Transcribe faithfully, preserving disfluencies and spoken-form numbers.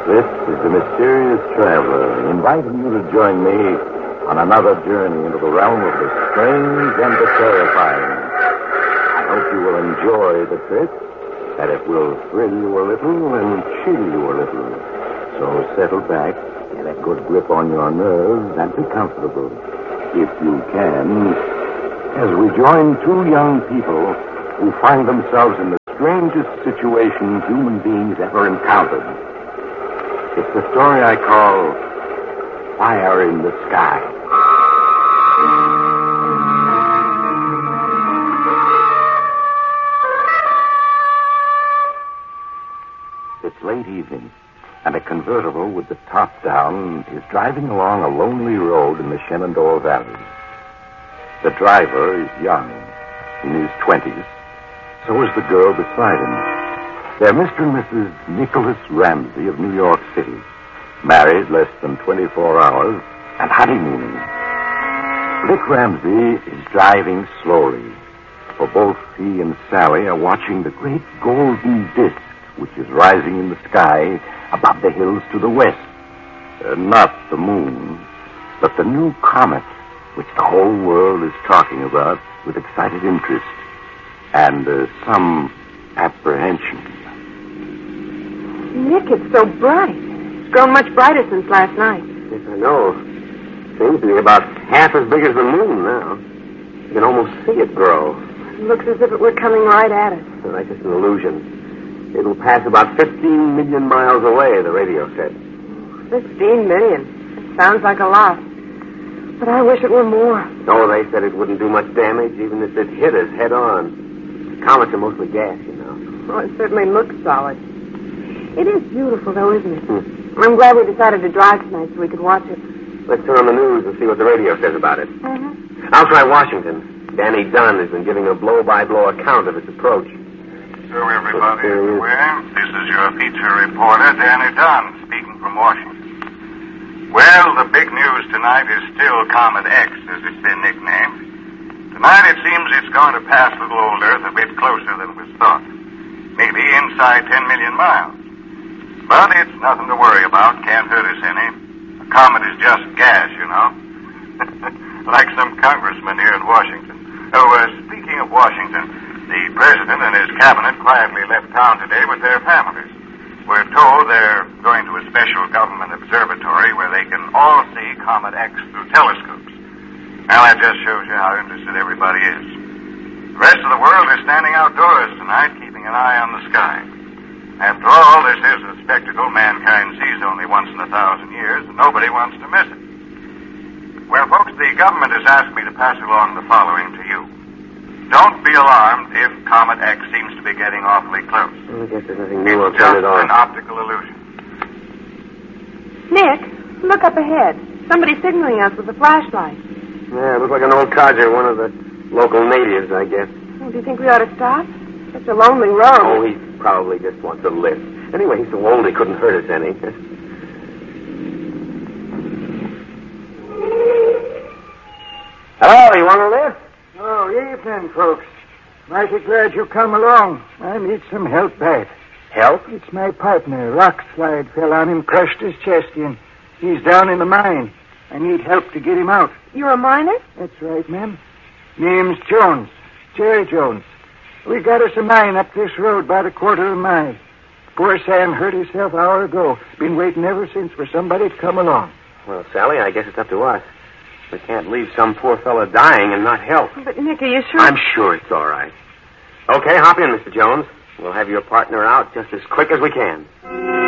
This is the Mysterious Traveler, inviting you to join me on another journey into the realm of the strange and the terrifying. I hope you will enjoy the trip, that it will thrill you a little and chill you a little. So settle back, get a good grip on your nerves, and be comfortable, if you can, as we join two young people who find themselves in the strangest situation human beings ever encountered. It's the story I call Fire in the Sky. It's late evening, and a convertible with the top down is driving along a lonely road in the Shenandoah Valley. The driver is young, in his twenties. So is the girl beside him. They're Mister and Missus Nicholas Ramsey of New York City, married less than twenty-four hours and honeymooning. Nick Ramsey is driving slowly, for both he and Sally are watching the great golden disk which is rising in the sky above the hills to the west. Uh, not the moon, but the new comet which the whole world is talking about with excited interest and uh, some apprehension. Nick, it's so bright. It's grown much brighter since last night. Yes, I know. Seems to be about half as big as the moon now. You can almost see it grow. It looks as if it were coming right at us. So that's just an illusion. It'll pass about fifteen million miles away, the radio said. Fifteen million. It sounds like a lot. But I wish it were more. No, they said it wouldn't do much damage, even if it hit us head on. Comets are mostly gas, you know. Oh, it certainly looks solid. It is beautiful, though, isn't it? Hmm. I'm glad we decided to drive tonight so we could watch it. Let's turn on the news and see what the radio says about it. Mm-hmm. I'll try Washington. Danny Dunn has been giving a blow-by-blow account of its approach. So everybody is aware, this is your feature reporter, Danny Dunn, speaking from Washington. Well, the big news tonight is still Comet X, as it's been nicknamed. Tonight it seems it's going to pass little old Earth a bit closer than was thought. Maybe inside ten million miles. But it's nothing to worry about, can't hurt us any. A comet is just gas, you know. Like some congressman here in Washington. Oh, uh, speaking of Washington, the president and his cabinet quietly left town today with their families. We're told they're going to a special government observatory where they can all see Comet X through telescopes. Well, that just shows you how interested everybody is. The rest of the world is standing outdoors tonight, keeping an eye on the sky. After all, this is a spectacle mankind sees only once in a thousand years, and nobody wants to miss it. Well, folks, the government has asked me to pass along the following to you. Don't be alarmed if Comet X seems to be getting awfully close. I guess there's nothing new. I'll It's turn just it on. an optical illusion. Nick, look up ahead. Somebody's signaling us with a flashlight. Yeah, it looks like an old codger, one of the local natives, I guess. Oh, do you think we ought to stop? Such a lonely road. Oh, he probably just wants a lift. Anyway, he's so old he couldn't hurt us any. Hello, you want a lift? Oh, evening, folks. Mighty glad you come along. I need some help bad. Help? It's my partner. Rock slide fell on him, crushed his chest in. He's down in the mine. I need help to get him out. You're a miner? That's right, ma'am. Name's Jones. Jerry Jones. We got us a mine up this road about a quarter of a mile. Poor Sam hurt himself an hour ago. Been waiting ever since for somebody to come along. Well, Sally, I guess it's up to us. We can't leave some poor fella dying and not help. But, Nick, are you sure? I'm sure it's all right. Okay, hop in, Mister Jones. We'll have your partner out just as quick as we can.